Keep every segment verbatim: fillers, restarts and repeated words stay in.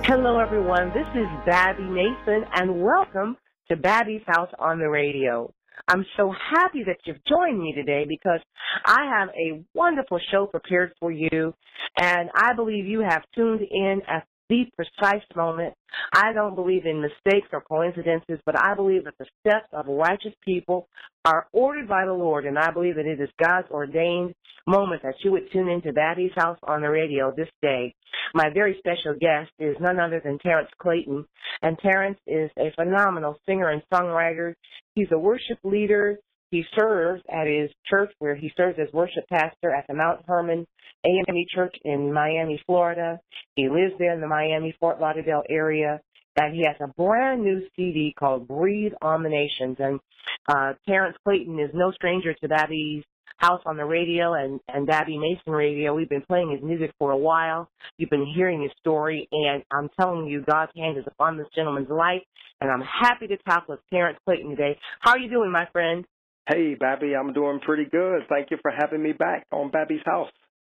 Hello, everyone. This is Babby Mason, and welcome to Babby's House on the Radio. I'm so happy that you've joined me today because I have a wonderful show prepared for you, and I believe you have tuned in at the precise moment. I don't believe in mistakes or coincidences, but I believe that the steps of righteous people are ordered by the Lord, and I believe that it is God's ordained moment that you would tune into Babby's House on the Radio this day. My very special guest is none other than Terrence Clayton, and Terrence is a phenomenal singer and songwriter. He's a worship leader. He serves at his church where he serves as worship pastor at the Mount Hermon A M E Church in Miami, Florida. He lives there in the Miami-Fort Lauderdale area, and he has a brand new C D called Breathe on the Nations. And uh, Terrence Clayton is no stranger to Babby's House on the Radio and, and Babby Mason Radio. We've been playing his music for a while. You've been hearing his story, and I'm telling you, God's hand is upon this gentleman's life, and I'm happy to talk with Terrence Clayton today. How are you doing, my friend? Hey, Babby, I'm doing pretty good. Thank you for having me back on Babby's House.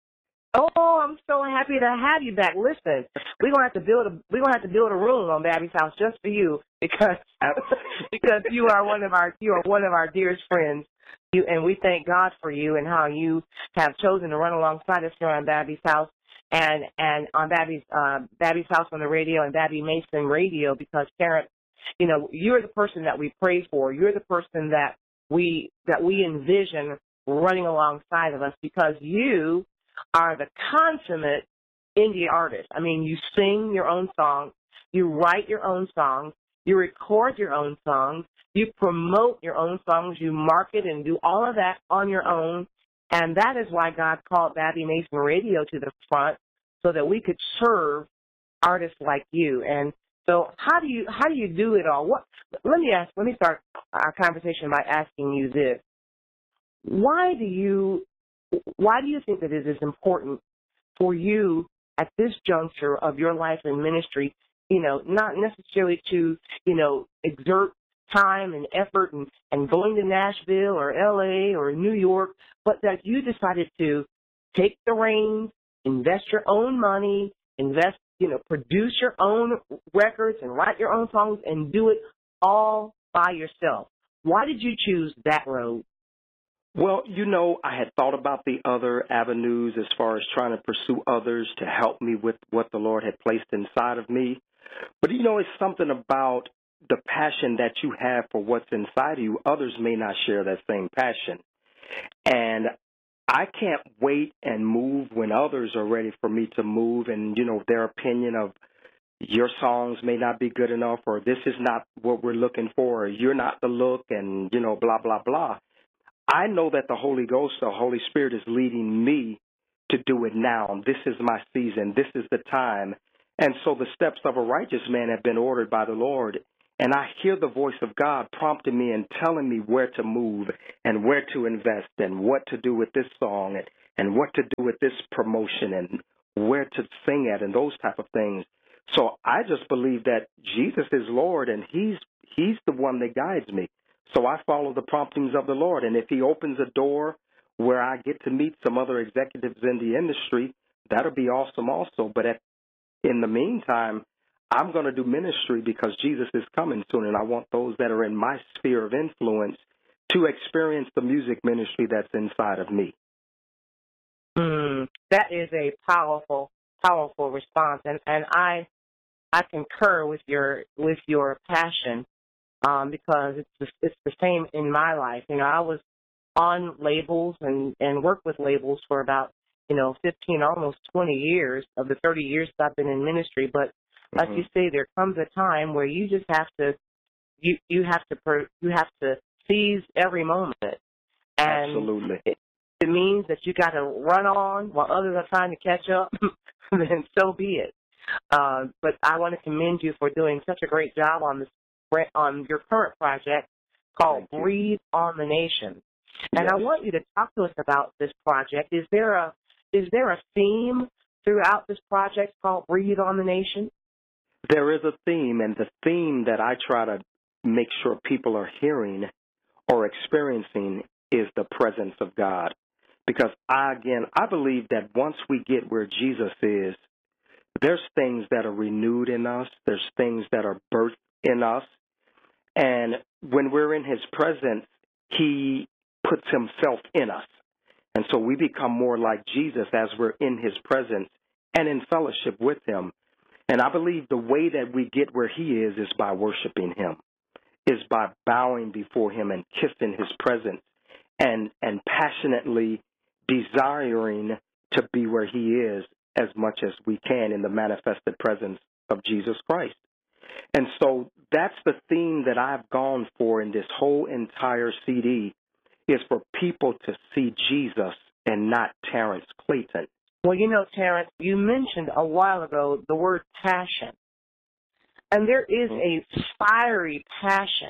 Oh, I'm so happy to have you back. Listen, we're gonna have to build a we're gonna have to build a room on Babby's House just for you because because you are one of our you are one of our dearest friends. You and we thank God for you and how you have chosen to run alongside us here on Babby's House and and on Babby's uh, Babby's House on the Radio and Babby Mason Radio because Terrence, you know, you're the person that we pray for. You're the person that we that we envision running alongside of us because you are the consummate indie artist. I mean, you sing your own songs, you write your own songs, you record your own songs, you promote your own songs, you market and do all of that on your own, and that is why God called Babby Mason Radio to the front so that we could serve artists like you. And so how do you how do you do it all? What let me ask let me start our conversation by asking you this. Why do you why do you think that it is important for you at this juncture of your life and ministry, you know, not necessarily to, you know, exert time and effort and, and going to Nashville or L A or New York, but that you decided to take the reins, invest your own money, invest, you know, produce your own records and write your own songs and do it all by yourself? Why did you choose that road? Well, you know, I had thought about the other avenues as far as trying to pursue others to help me with what the Lord had placed inside of me. But, you know, it's something about the passion that you have for what's inside of you. Others may not share that same passion. And I can't wait and move when others are ready for me to move and, you know, their opinion of your songs may not be good enough or this is not what we're looking for or you're not the look and, you know, blah, blah, blah. I know that the Holy Ghost, the Holy Spirit is leading me to do it now. This is my season. This is the time. And so the steps of a righteous man have been ordered by the Lord. And I hear the voice of God prompting me and telling me where to move and where to invest and what to do with this song and, and what to do with this promotion and where to sing at and those type of things. So I just believe that Jesus is Lord and he's he's the one that guides me. So I follow the promptings of the Lord. And if he opens a door where I get to meet some other executives in the industry, that'll be awesome also. But at, in the meantime, I'm going to do ministry because Jesus is coming soon. And I want those that are in my sphere of influence to experience the music ministry that's inside of me. Mm, that is a powerful, powerful response. And, and I I concur with your with your passion. Um, because it's the, it's the same in my life. You know, I was on labels and, and worked with labels for about, you know, fifteen, almost twenty years of the thirty years that I've been in ministry. But like mm-hmm. you say, there comes a time where you just have to, you, you have to, per, you have to seize every moment. And Absolutely. It, it means that you got to run on while others are trying to catch up, then so be it. Uh, but I want to commend you for doing such a great job on this on your current project called Breathe on the Nation. And yes. I want you to talk to us about this project. Is there a is there a theme throughout this project called Breathe on the Nation? There is a theme, and the theme that I try to make sure people are hearing or experiencing is the presence of God. Because I, again, I believe that once we get where Jesus is, There's things that are renewed in us. There's things that are birthed in us. And when we're in his presence, he puts himself in us. And so we become more like Jesus as we're in his presence and in fellowship with him. And I believe the way that we get where he is is by worshiping him, is by bowing before him and kissing his presence and, and passionately desiring to be where he is as much as we can in the manifested presence of Jesus Christ. And so that's the theme that I've gone for in this whole entire C D, is for people to see Jesus and not Terrence Clayton. Well, you know, Terrence, you mentioned a while ago the word passion. And there is a fiery passion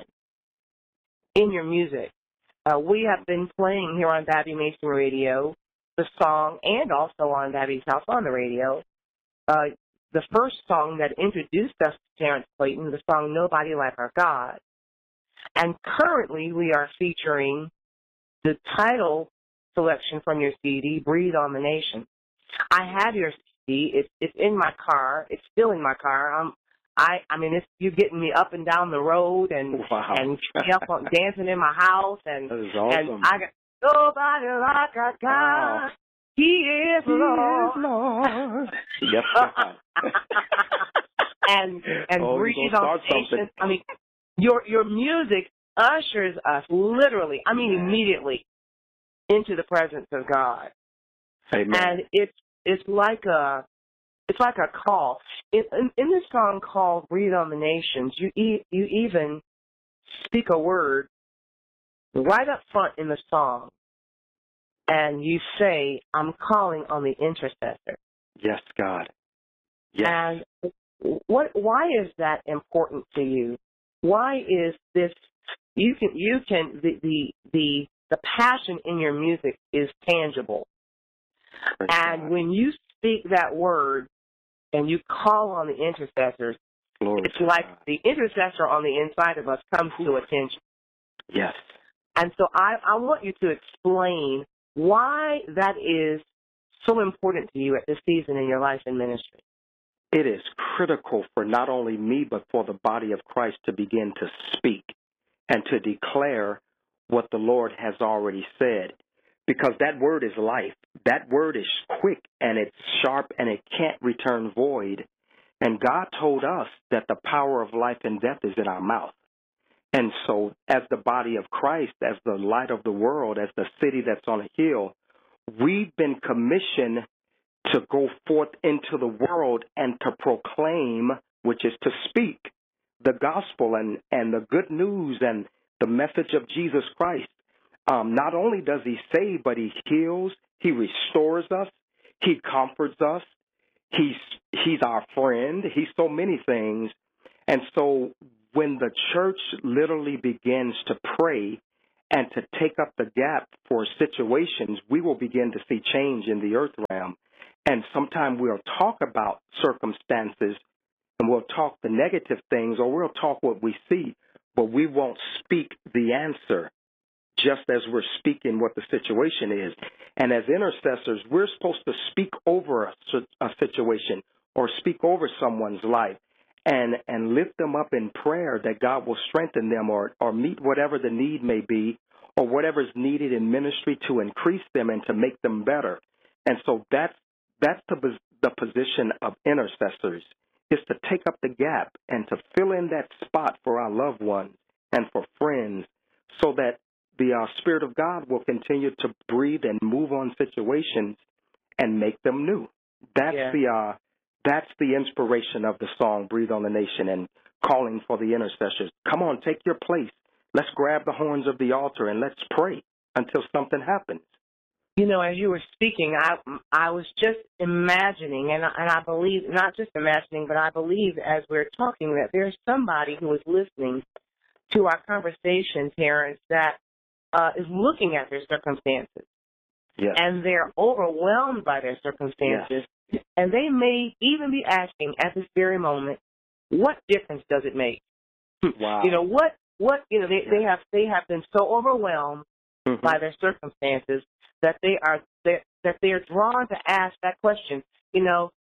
in your music. Uh, we have been playing here on Babby Mason Radio the song, and also on Babby's House on the radio, uh, the first song that introduced us to Terrence Clayton, the song Nobody Like Our God. And currently we are featuring the title selection from your C D, Breathe on the Nation. I have your C D. It's, it's in my car. It's still in my car. I'm, I, I mean, it's, you're getting me up and down the road and wow. and up on, dancing in my house. And, that is awesome. And I got, nobody like our God. Oh. He is Lord. He is Lord. Yes, God. and and oh, Breathe on the Nation. I mean, your your music ushers us literally, I mean, immediately into the presence of God. Amen. And it's it's like a it's like a call. In, in, in this song called "Breathe on the Nations," you e- you even speak a word right up front in the song, and you say, "I'm calling on the intercessor." Yes, God. Yes. And what? Why is that important to you? Why is this? You can you can the the the, the passion in your music is tangible. Praise and God. When you speak that word and you call on the intercessors, Glory it's like God. The intercessor on the inside of us comes Ooh. to attention. Yes. And so I, I want you to explain why that is so important to you at this season in your life and ministry. It is critical for not only me, but for the body of Christ to begin to speak and to declare what the Lord has already said. Because that word is life. That word is quick and it's sharp and it can't return void. And God told us that the power of life and death is in our mouth. And so as the body of Christ, as the light of the world, as the city that's on a hill, we've been commissioned to go forth into the world and to proclaim, which is to speak the gospel and, and the good news and the message of Jesus Christ. Um, not only does he save, but he heals, he restores us, he comforts us, he's, he's our friend, he's so many things. And so when the church literally begins to pray and to take up the gap for situations, we will begin to see change in the earth realm. And sometimes we'll talk about circumstances and we'll talk the negative things, or we'll talk what we see, but we won't speak the answer just as we're speaking what the situation is. And as intercessors, we're supposed to speak over a, a situation or speak over someone's life and, and lift them up in prayer that God will strengthen them or, or meet whatever the need may be or whatever's needed in ministry to increase them and to make them better. And so that's That's the, the position of intercessors, is to take up the gap and to fill in that spot for our loved ones and for friends so that the uh, Spirit of God will continue to breathe and move on situations and make them new. That's yeah. the uh, that's the inspiration of the song, Breathe on the Nation, and calling for the intercessors. Come on, take your place. Let's grab the horns of the altar and let's pray until something happens. You know, as you were speaking, I I was just imagining, and I, and I believe, not just imagining, but I believe as we're talking that there's somebody who is listening to our conversation, Terrence, that uh, is looking at their circumstances. Yes. And they're overwhelmed by their circumstances. Yes. And they may even be asking at this very moment, what difference does it make? Wow. You know, what, what you know, they, they have they have been so overwhelmed mm-hmm. by their circumstances that they are that they are drawn to ask that question. You know,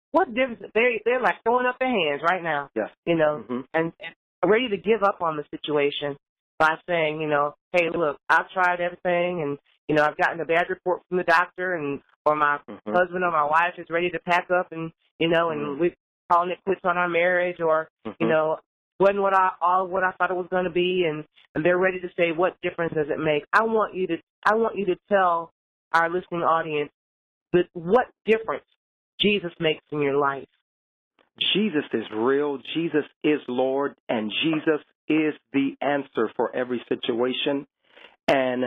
what difference? They they're like throwing up their hands right now. Yes. You know, Mm-hmm. and, and ready to give up on the situation by saying, you know, hey, look, I've tried everything, and you know, I've gotten a bad report from the doctor, and or my Mm-hmm. husband or my wife is ready to pack up, and you know, and Mm-hmm. we're calling it quits on our marriage, or Mm-hmm. you know, wasn't what I all what I thought it was going to be, and, and they're ready to say, what difference does it make? I want you to I want you to tell our listening audience that what difference Jesus makes in your life. Jesus is real. Jesus is Lord, and Jesus is the answer for every situation. And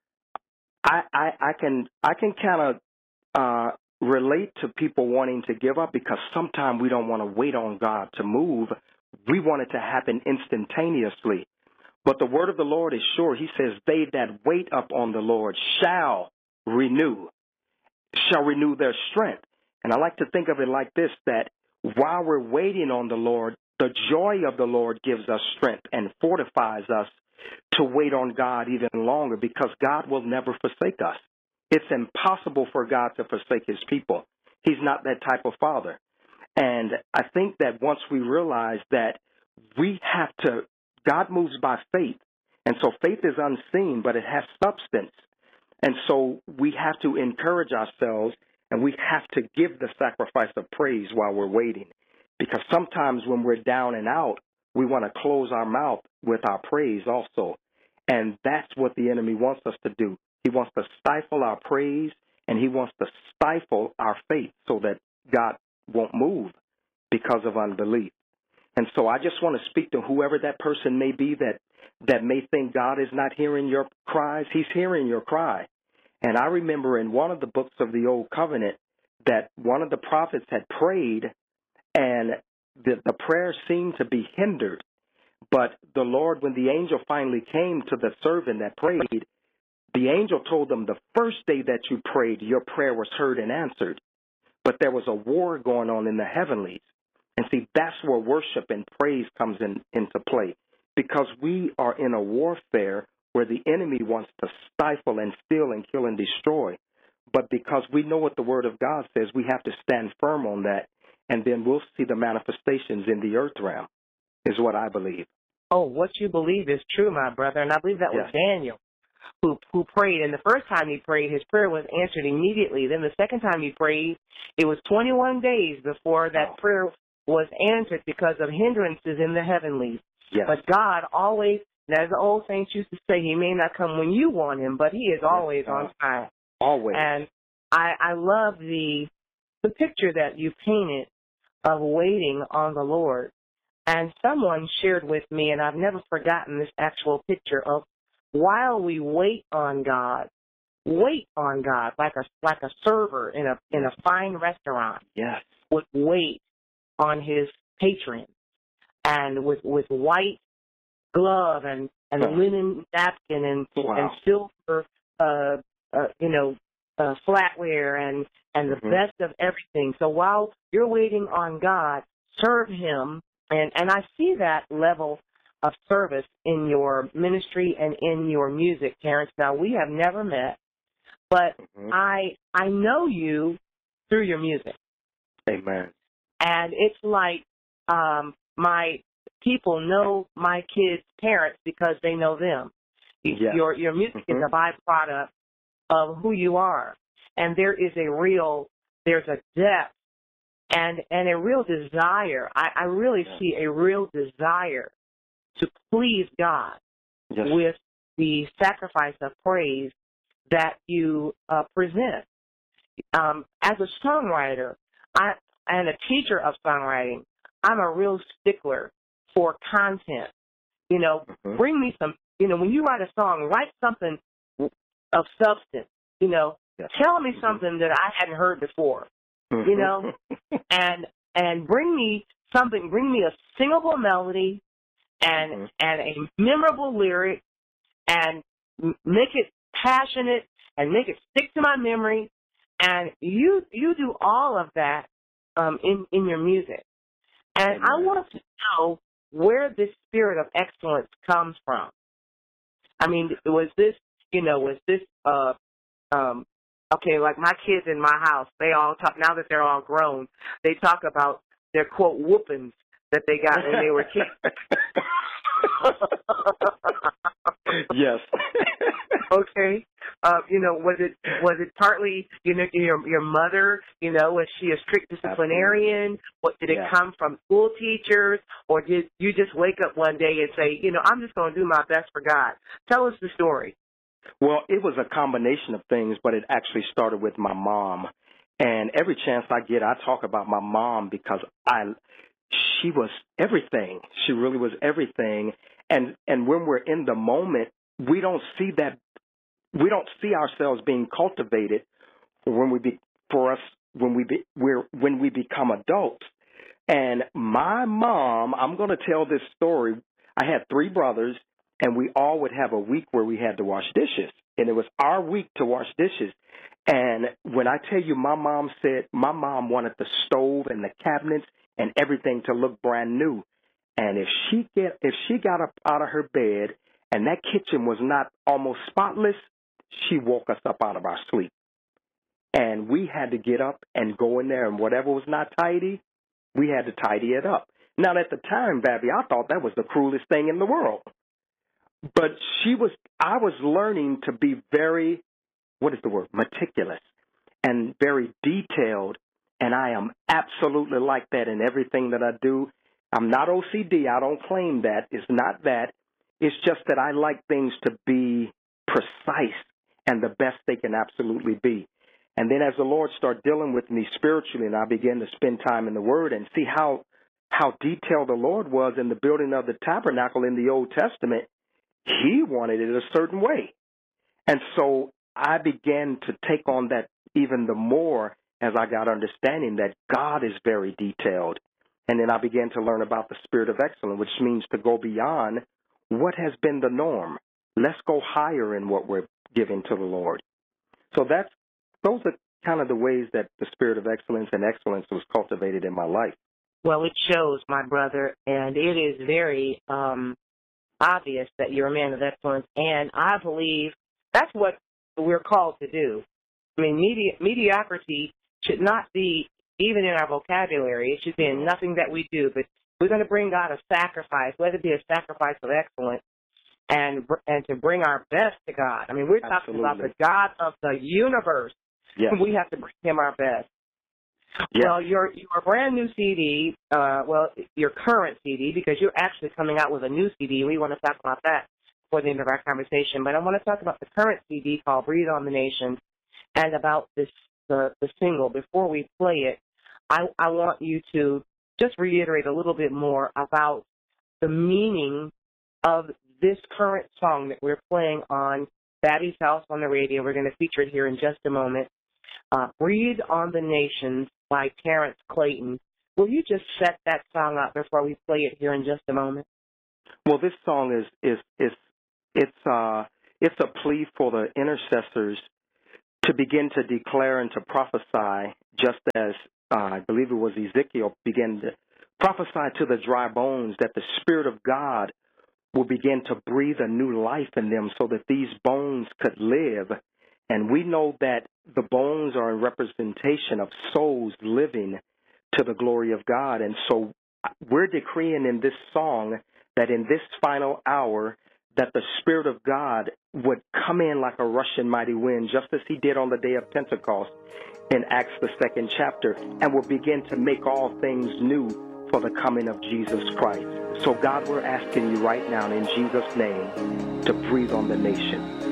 I, I, I can I can kind of uh, relate to people wanting to give up, because sometimes we don't want to wait on God to move. We want it to happen instantaneously. But the word of the Lord is sure. He says, they that wait up on the Lord shall renew, shall renew their strength. And I like to think of it like this, that while we're waiting on the Lord, the joy of the Lord gives us strength and fortifies us to wait on God even longer, because God will never forsake us. It's impossible for God to forsake his people. He's not that type of father. And I think that once we realize that we have to, God moves by faith. And so faith is unseen, but it has substance. And so we have to encourage ourselves, and we have to give the sacrifice of praise while we're waiting. Because sometimes when we're down and out, we want to close our mouth with our praise also. And that's what the enemy wants us to do. He wants to stifle our praise, and he wants to stifle our faith so that God won't move because of unbelief. And so I just want to speak to whoever that person may be that, that may think God is not hearing your cries. He's hearing your cry. And I remember in one of the books of the Old Covenant that one of the prophets had prayed, and the, the prayer seemed to be hindered. But the Lord, when the angel finally came to the servant that prayed, the angel told them, the first day that you prayed, your prayer was heard and answered. But there was a war going on in the heavenlies. And see, that's where worship and praise comes in, into play, because we are in a warfare where the enemy wants to stifle and steal and kill and destroy. But because we know what the Word of God says, we have to stand firm on that, and then we'll see the manifestations in the earth realm, is what I believe. Oh, what you believe is true, my brother, and I believe that was Yes. Daniel who who prayed. And the first time he prayed, his prayer was answered immediately. Then the second time he prayed, it was twenty-one days before that Oh. prayer was answered because of hindrances in the heavenlies. Yes. But God always, as the old saints used to say, he may not come when you want him, but he is always Yes. on time. Always. And I, I love the the picture that you painted of waiting on the Lord. And someone shared with me, and I've never forgotten this actual picture of while we wait on God, wait on God like a like a server in a in a fine restaurant Yes. would wait on his patron, and with with white glove and and Huh. linen napkin and Wow. and silver uh, uh you know uh, flatware and and the Mhm. best of everything. So while you're waiting on God, serve him. And and I see that level of service in your ministry and in your music, Terrence. Now, we have never met, but Mhm. I I know you through your music. Amen. And it's like um, my people know my kids' parents because they know them. Yes. Your your music Mhm. is a byproduct of who you are. And there is a real, there's a depth and and a real desire. I, I really Yeah. see a real desire to please God Yes. with the sacrifice of praise that you uh, present. Um, as a songwriter, I and a teacher of songwriting, I'm a real stickler for content. You know, Mhm. bring me some. You know, when you write a song, write something of substance. You know, Yes. tell me Mhm. something that I hadn't heard before. Mhm. You know, and and bring me something. Bring me a singable melody and Mhm. and a memorable lyric, and m- make it passionate and make it stick to my memory. And you you do all of that um, in in your music. And I Amen. want to know where this spirit of excellence comes from. I mean, was this you know was this uh, um, Okay, like my kids in my house, they all talk, now that they're all grown, they talk about their, quote, whoopings that they got when they were kids. Yes. Okay. Uh, you know, was it was it partly, you know, your your mother, you know, was she a strict disciplinarian? What did it Yeah. come from school teachers? Or did you just wake up one day and say, you know, I'm just going to do my best for God? Tell us the story. Well, it was a combination of things, but it actually started with my mom. And every chance I get, I talk about my mom because I, she was everything. She really was everything. And and when we're in the moment, we don't see that. We don't see ourselves being cultivated when we be for us when we be we're when we become adults. And my mom, I'm going to tell this story. I had three brothers, and we all would have a week where we had to wash dishes, and it was our week to wash dishes. And when I tell you, my mom said my mom wanted the stove and the cabinets and everything to look brand new. And if she get if she got up out of her bed and that kitchen was not almost spotless, she woke us up out of our sleep. And we had to get up and go in there, and whatever was not tidy, we had to tidy it up. Now, at the time, Babby, I thought that was the cruelest thing in the world. But she was, I was learning to be very, what is the word, meticulous and very detailed. And I am absolutely like that in everything that I do. I'm not O C D. I don't claim that. It's not that. It's just that I like things to be precise and the best they can absolutely be. And then as the Lord started dealing with me spiritually, and I began to spend time in the Word and see how how detailed the Lord was in the building of the tabernacle in the Old Testament, He wanted it a certain way. And so I began to take on that even the more as I got understanding that God is very detailed. And then I began to learn about the spirit of excellence, which means to go beyond what has been the norm. Let's go higher in what we're giving to the Lord. So that's those are kind of the ways that the spirit of excellence and excellence was cultivated in my life. Well, it shows, my brother, and it is very um, obvious that you're a man of excellence, and I believe that's what we're called to do. I mean, medi- mediocrity should not be even in our vocabulary. It should be in nothing that we do, but we're going to bring God a sacrifice, whether it be a sacrifice of excellence, and and to bring our best to God. I mean, we're talking Absolutely. about the God of the universe. Yes. We have to bring Him our best. Yes. Well, your your brand new C D, uh, well, your current C D, because you're actually coming out with a new C D. We want to talk about that before the end of our conversation. But I want to talk about the current C D called "Breathe on the Nation" and about this the the single. Before we play it, I I want you to just reiterate a little bit more about the meaning of this current song that we're playing on Babby's House on the radio. We're going to feature it here in just a moment. Uh, Breathe on the Nations by Terrence Clayton. Will you just set that song up before we play it here in just a moment? Well, this song is is is it's uh it's a plea for the intercessors to begin to declare and to prophesy, just as uh, I believe it was Ezekiel began to prophesy to the dry bones that the Spirit of God will begin to breathe a new life in them so that these bones could live. And we know that the bones are a representation of souls living to the glory of God. And so we're decreeing in this song that in this final hour that the Spirit of God would come in like a rushing mighty wind, just as He did on the day of Pentecost in Acts, the second chapter, and will begin to make all things new for the coming of Jesus Christ. So, God, we're asking you right now in Jesus' name to breathe on the nation.